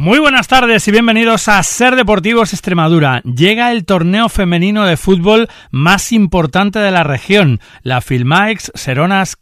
Muy buenas tardes y bienvenidos a Ser Deportivos Extremadura. Llega el torneo femenino de fútbol más importante de la región, la Filmaex Seronas